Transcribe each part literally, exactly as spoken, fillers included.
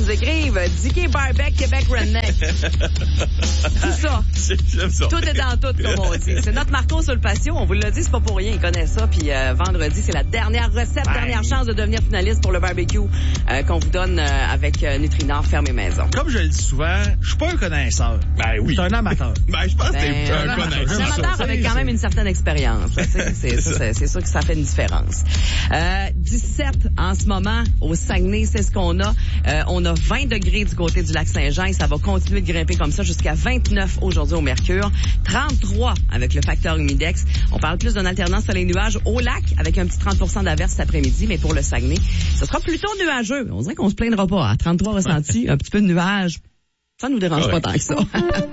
nous écrivent D K Barbec, Québec Redneck. Tout ça. J'aime ça. Tout est dans tout, comme on dit. C'est notre Marco sur le patio. On vous l'a dit, c'est pas pour rien. Il connaît ça. Puis euh, vendredi, c'est la dernière recette, ouais. dernière chance de devenir finaliste pour le barbecue euh, qu'on vous donne euh, avec euh, Nutrinor Ferme et Maison. Comme je le dis souvent, je suis pas un connaisseur. Ben oui. Je suis un amateur. Ben, je pense que Ben, t'es un, un connaisseur. Un amateur avec quand même une certaine expérience. C'est, c'est, c'est, c'est sûr que ça fait une différence. Euh, dix-sept en ce moment au Saguenay, c'est ce qu'on a. Euh, on a vingt degrés du côté du lac Saint-Jean et ça va continuer de grimper comme ça jusqu'à vingt-neuf aujourd'hui au Mercure. trente-trois avec le facteur humidex. On parle plus d'une alternance soleil-nuage au lac avec un petit trente pour cent d'averse cet après-midi, mais pour le Saguenay, ce sera plutôt nuageux. On dirait qu'on se plaindra pas. À trente-trois ressentis, un petit peu de nuage, ça nous dérange pas tant que ça.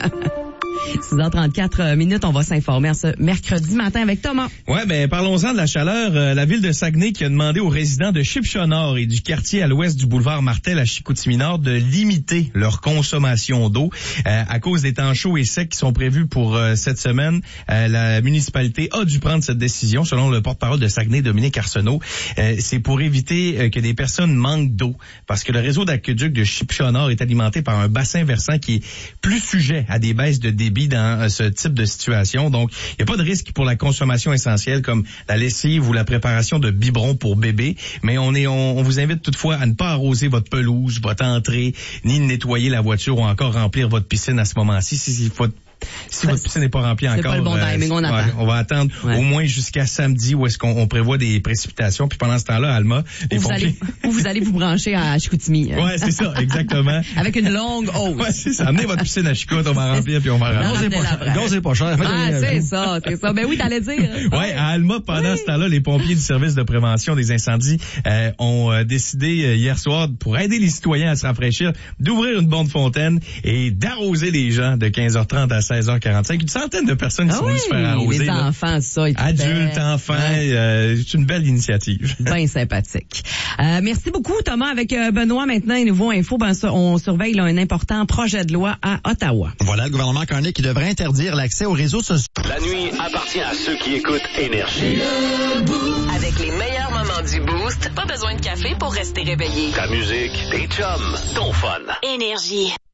six heures trente-quatre minutes, on va s'informer ce mercredi matin avec Thomas. Ouais, ben parlons-en de la chaleur. Euh, la ville de Saguenay qui a demandé aux résidents de Shipsha-Nord et du quartier à l'ouest du boulevard Martel à Chicoutimi-Nord de limiter leur consommation d'eau euh, à cause des temps chauds et secs qui sont prévus pour euh, cette semaine. Euh, la municipalité a dû prendre cette décision, selon le porte-parole de Saguenay, Dominique Arsenault. Euh, c'est pour éviter euh, que des personnes manquent d'eau, parce que le réseau d'aqueduc de Shipsha-Nord est alimenté par un bassin versant qui est plus sujet à des baisses de débit dans ce type de situation. Donc, il n'y a pas de risque pour la consommation essentielle comme la lessive ou la préparation de biberons pour bébés, mais on est on, on vous invite toutefois à ne pas arroser votre pelouse, votre entrée, ni nettoyer la voiture ou encore remplir votre piscine à ce moment-ci. Si, si, faut Si votre piscine n'est pas remplie c'est encore, pas le bon timing, on, euh, attend. on va attendre ouais. au moins jusqu'à samedi où est-ce qu'on on prévoit des précipitations. Puis pendant ce temps-là, Alma, les où, vous allez, où vous allez vous brancher à Chicoutimi. Ouais, c'est ça, exactement. Avec une longue hausse. Ouais, c'est ça. Amenez votre piscine à Chicout, on va remplir puis on va remplir. Gaz est pas cher. Ah, c'est ça, c'est ça. Ben oui, t'allais dire. Ouais, à Alma, pendant oui. ce temps-là, les pompiers du service de prévention des incendies euh, ont euh, décidé euh, hier soir, pour aider les citoyens à se rafraîchir, d'ouvrir une bonne fontaine et d'arroser les gens de quinze heures trente à seize heures quarante-cinq. Une centaine de personnes qui ah sont oui, venues se faire arroser. Les là. enfants, ça. Adultes, enfants, ouais. euh, c'est une belle initiative. Bien sympathique. Euh, merci beaucoup, Thomas. Avec euh, Benoît, maintenant, et Nouveau Info, ben, ça, on surveille là, un important projet de loi à Ottawa. Voilà le gouvernement Carney qui devrait interdire l'accès aux réseaux sociaux. La nuit appartient à ceux qui écoutent Énergie. Avec les meilleurs moments du Boost, pas besoin de café pour rester réveillé. Ta musique, tes chums, ton fun. Énergie.